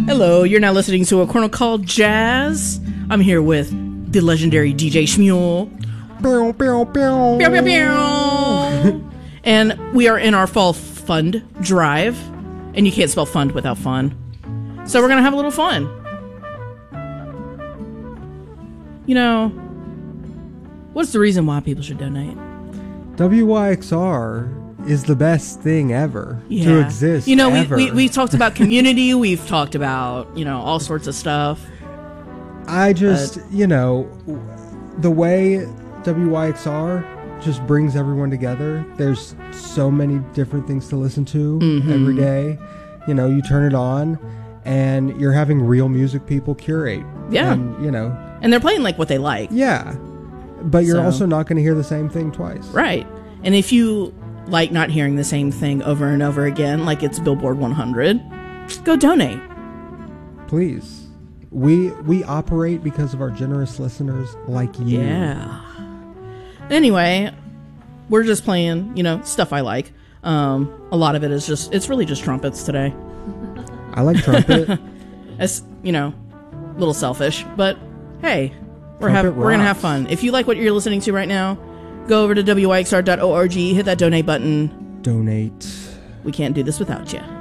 Hello, you're now listening to A Corner Called Jazz. I'm here with the legendary DJ Shmuel. Pew, pew, pew. Pew, pew, pew. And we are in our fall fund drive. And you can't spell fund without fun. So we're going to have a little fun. You know, what's the reason why people should donate? WYXR is the best thing ever to exist. You know, ever. we talked about community. We've talked about, you know, all sorts of stuff. I just, you know, the way WYXR just brings everyone together. There's so many different things to listen to every day. You know, you turn it on and you're having real music people curate. Yeah. And, you know. And they're playing like what they like. Yeah. But you're also not going to hear the same thing twice. Right. And if you like not hearing the same thing over and over again, like it's Billboard 100, go donate. Please. We operate because of our generous listeners like you. Yeah. Anyway, we're just playing, you know, stuff I like. A lot of it is just, it's really just trumpets today. I like trumpet. It's, you know, a little selfish, but hey, we're going to have fun. If you like what you're listening to right now, go over to wyxr.org, hit that donate button. Donate. We can't do this without you.